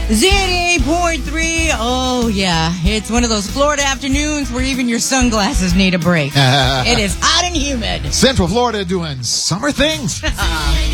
Z88.3. Oh, yeah. It's one of those Florida afternoons where even your sunglasses need a break. It is hot and humid. Central Florida doing summer things.